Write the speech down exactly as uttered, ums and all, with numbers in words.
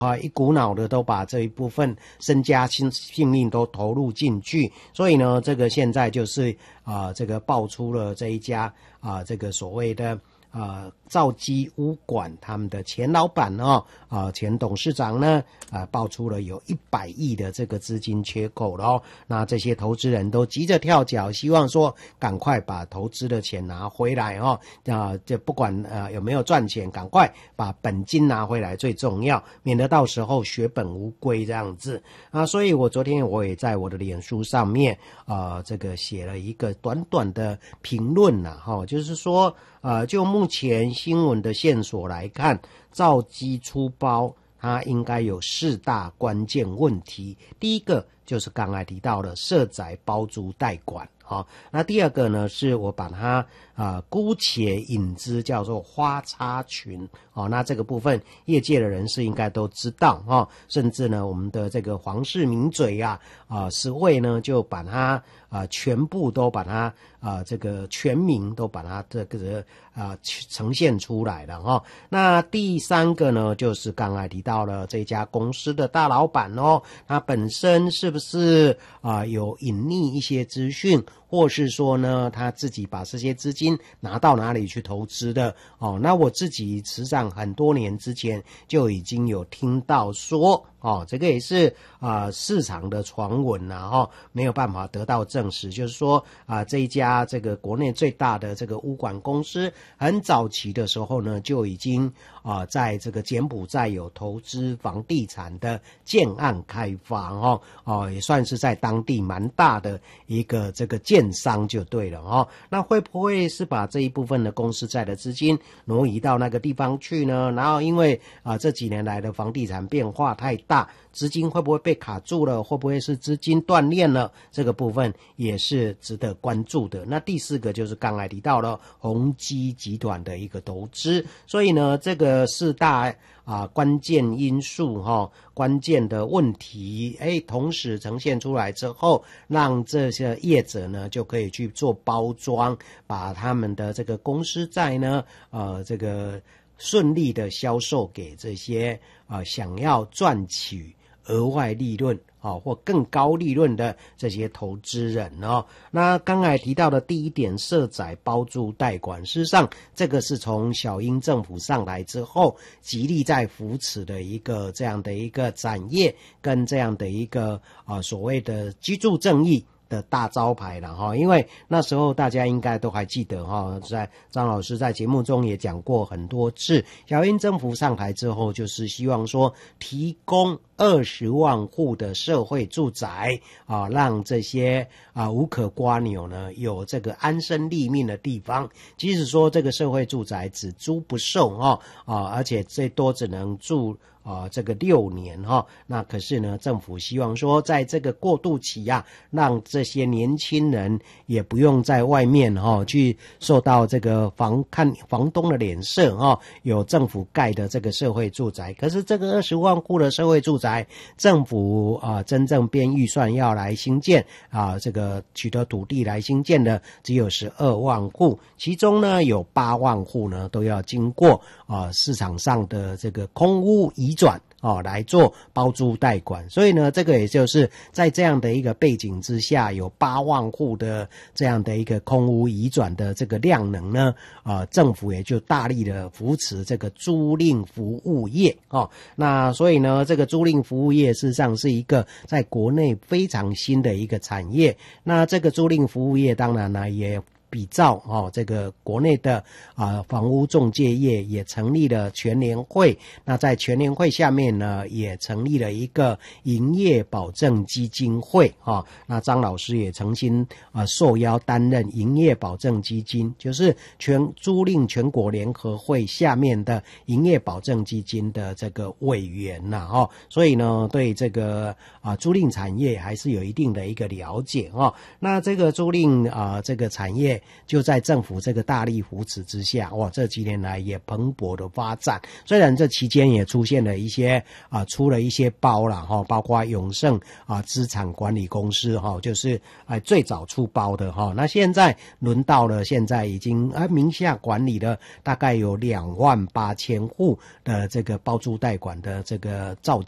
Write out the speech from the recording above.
啊，一股脑的都把这一部分身家性性命都投入进去，所以呢，这个现在就是啊，这个爆出了这一家啊，这个所谓的啊兆基屋管他们的前老板哦啊前董事长呢啊爆出了有一百亿的这个资金缺口了哦，那这些投资人都急着跳脚，希望说赶快把投资的钱拿回来哦啊，这不管呃有没有赚钱，赶快把本金拿回来最重要，免得到时候血本无归这样子啊。所以我昨天我也在我的脸书上面啊这个写了一个短短的评论呐哈，就是说呃就目前新闻的线索来看，兆基出包它应该有四大关键问题。第一个就是刚才提到的社宅包租代管哦，那第二个呢是我把它啊、呃、姑且引之叫做花叉群哦，那这个部分业界的人士应该都知道哦，甚至呢我们的这个黄氏名嘴啊啊实惠呢就把它啊、呃、全部都把它啊、呃、这个全名都把它这个啊、呃、呈现出来了哦。那第三个呢就是刚才提到了这家公司的大老板哦，他本身是不是啊、呃、有隐匿一些资讯，或是说呢他自己把这些资金拿到哪里去投资的哦？那我自己实际上很多年之前就已经有听到说哦，这个也是啊、呃、市场的传闻呐哈，没有办法得到证实，就是说啊、呃、这一家这个国内最大的这个屋管公司，很早期的时候呢就已经啊、呃、在这个柬埔寨有投资房地产的建案开发哦哦，也算是在当地蛮大的一个这个建商就对了哦。那会不会是把这一部分的公司债的资金挪移到那个地方去呢？然后因为啊、呃、这几年来的房地产变化太大，资金会不会被卡住了？会不会是资金断裂了？这个部分也是值得关注的。那第四个就是刚才提到了宏基集团的一个投资，所以呢，这个四大啊关键因素哈、哦，关键的问题，哎，同时呈现出来之后，让这些业者呢就可以去做包装，把他们的这个公司债呢，呃，这个顺利的销售给这些啊、呃、想要赚取额外利润啊、哦、或更高利润的这些投资人哦。那刚才提到的第一点，社宅包租代管，事实上这个是从小英政府上来之后极力在扶持的一个这样的一个产业跟这样的一个啊、呃、所谓的居住正义的大招牌了哈，因为那时候大家应该都还记得哈，在张老师在节目中也讲过很多次，小英政府上台之后，就是希望说提供二十万户的社会住宅啊，让这些啊无可刮扭呢有这个安身立命的地方。即使说这个社会住宅只租不售哦啊，而且最多只能住啊，这个六年哈、哦，那可是呢，政府希望说，在这个过渡期啊，让这些年轻人也不用在外面哈、哦、去受到这个房看房东的脸色哈、哦，有政府盖的这个社会住宅。可是这个二十万户的社会住宅，政府啊真正编预算要来兴建啊，这个取得土地来兴建的只有十二万户，其中呢有八万户呢都要经过啊市场上的这个空屋移转哦来做包租代管，所以呢这个也就是在这样的一个背景之下，有八万户的这样的一个空屋移转的这个量能呢，呃政府也就大力的扶持这个租赁服务业哦。那所以呢这个租赁服务业事实上是一个在国内非常新的一个产业，那这个租赁服务业当然呢也比照哦，这个国内的啊、呃、房屋仲介业也成立了全联会，那在全联会下面呢，也成立了一个营业保证基金会啊、哦。那张老师也曾经啊、呃、受邀担任营业保证基金，就是全租赁全国联合会下面的营业保证基金的这个委员呐、啊、哦。所以呢，对这个啊、呃、租赁产业还是有一定的一个了解哦。那这个租赁啊、呃、这个产业。 业就在政府这个大力扶持之下，哇，这几年来也蓬勃的发展。虽然这期间也出现了一些啊，出了一些包啦哈，包括永盛啊资产管理公司哈，就是哎最早出包的哈。那现在轮到了，现在已经啊名下管理了大概有两万八千户的这个包租代管的这个造